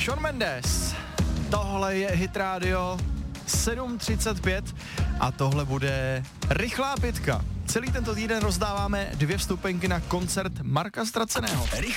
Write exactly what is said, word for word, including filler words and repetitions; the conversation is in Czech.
Shawn Mendes. Tohle je Hit Radio sedm třicet pět a tohle bude rychlá pětka. Celý tento týden rozdáváme dvě vstupenky na koncert Marka Ztraceného.